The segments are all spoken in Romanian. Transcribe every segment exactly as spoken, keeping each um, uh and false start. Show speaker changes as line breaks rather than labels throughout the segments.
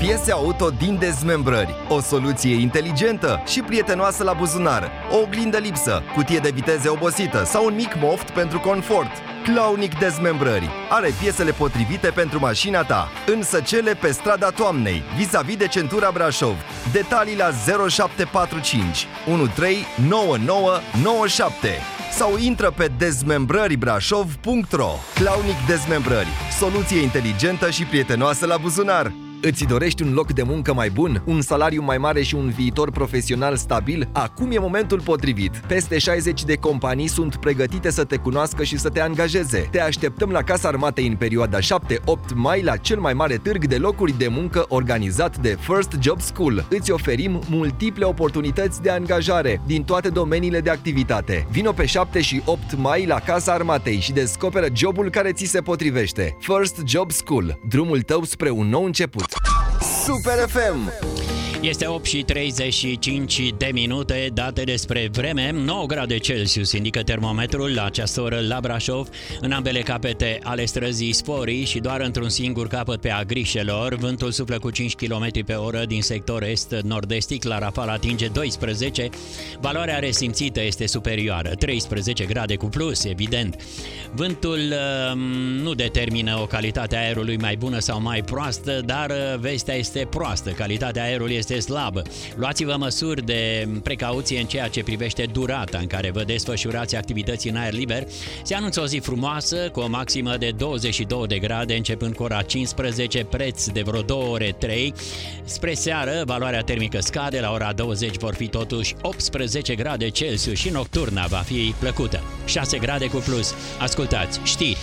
Piese auto din dezmembrări. O soluție inteligentă și prietenoasă la buzunar. O oglindă lipsă, cutie de viteze obosită sau un mic moft pentru confort. Claunic Dezmembrări. Are piesele potrivite pentru mașina ta. În Săcele, pe strada Toamnei, vis-a-vis de centura Brașov. Detalii la zero șapte patru cinci unu trei nouă nouă nouă șapte sau intră pe dezmembrări brașov punct ro. Claunic Dezmembrări. Soluție inteligentă și prietenoasă la buzunar. Îți dorești un loc de muncă mai bun, un salariu mai mare și un viitor profesional stabil? Acum e momentul potrivit. Peste șaizeci de companii sunt pregătite să te cunoască și să te angajeze. Te așteptăm la Casa Armatei în perioada șapte opt mai la cel mai mare târg de locuri de muncă organizat de First Job School. Îți oferim multiple oportunități de angajare din toate domeniile de activitate. Vino pe șapte și opt mai la Casa Armatei și descoperă jobul care ți se potrivește. First Job School. Drumul tău spre un nou început. Super F M.
Este opt și treizeci și cinci de minute, date despre vreme. nouă grade Celsius indică termometrul la această oră la Brașov, în ambele capete ale străzii Sforii și doar într-un singur capăt pe Agrișelor. Vântul suflă cu cinci kilometri pe oră din sector est-nord-estic, la rafal atinge doisprezece. Valoarea resimțită este superioară, treisprezece grade cu plus, evident. Vântul uh, nu determină o calitate a aerului mai bună sau mai proastă, dar uh, vestea este proastă, calitatea aerului este slabă. Luați-vă măsuri de precauție în ceea ce privește durata în care vă desfășurați activități în aer liber. Se anunță o zi frumoasă cu o maximă de douăzeci și două de grade începând cu ora cincisprezece, preț de vreo două ore trei. Spre seară, valoarea termică scade, la ora douăzeci vor fi totuși optsprezece grade Celsius și nocturna va fi plăcută. șase grade cu plus. Ascultați știri.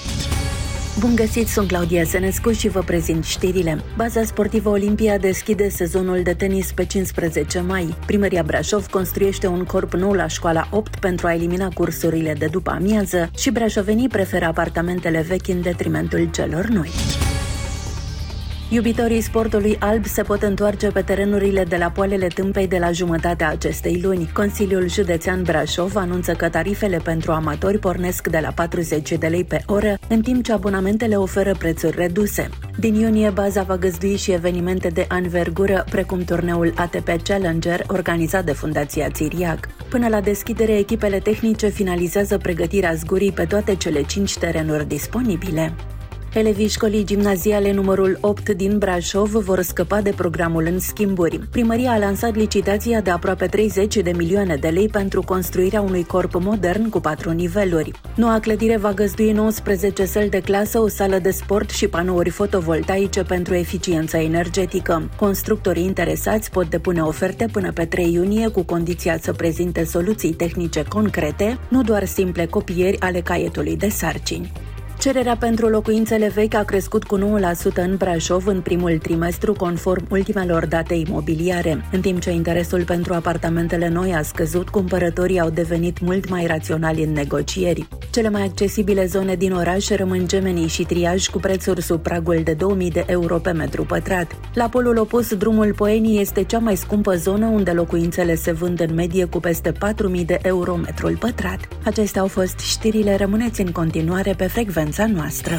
Bun găsit, sunt Claudia Senescu și vă prezint știrile. Baza sportivă Olimpia deschide sezonul de tenis pe cincisprezece mai. Primăria Brașov construiește un corp nou la școala opt pentru a elimina cursurile de după amiază și brașovenii preferă apartamentele vechi în detrimentul celor noi. Iubitorii sportului alb se pot întoarce pe terenurile de la Poalele Tâmpei de la jumătatea acestei luni. Consiliul Județean Brașov anunță că tarifele pentru amatori pornesc de la patruzeci de lei pe oră, în timp ce abonamentele oferă prețuri reduse. Din iunie, baza va găzdui și evenimente de anvergură, precum turneul A T P Challenger, organizat de Fundația Țiriac. Până la deschidere, echipele tehnice finalizează pregătirea zgurii pe toate cele cinci terenuri disponibile. Elevii școlii gimnaziale numărul opt din Brașov vor scăpa de programul în schimburi. Primăria a lansat licitația de aproape treizeci de milioane de lei pentru construirea unui corp modern cu patru niveluri. Noua clădire va găzdui nouăsprezece săli de clasă, o sală de sport și panouri fotovoltaice pentru eficiență energetică. Constructorii interesați pot depune oferte până pe trei iunie, cu condiția să prezinte soluții tehnice concrete, nu doar simple copieri ale caietului de sarcini. Cererea pentru locuințele vechi a crescut cu nouă la sută în Brașov în primul trimestru, conform ultimelor date imobiliare. În timp ce interesul pentru apartamentele noi a scăzut, cumpărătorii au devenit mult mai raționali în negocieri. Cele mai accesibile zone din oraș rămân Gemenii și Triaj, cu prețuri sub pragul de două mii de euro pe metru pătrat. La polul opus, drumul Poenii este cea mai scumpă zonă, unde locuințele se vând în medie cu peste patru mii de euro metrul pătrat. Acestea au fost știrile, rămâneți în continuare pe frecvența noastră.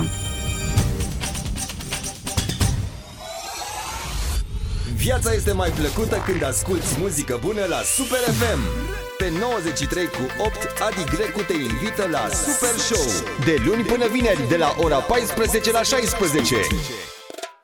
Viața este mai plăcută când asculti muzică bună la Super F M. Pe nouăzeci și trei cu opt, Adi Grecu te invită la Super Show. De luni până vineri, de la ora paisprezece la șaisprezece.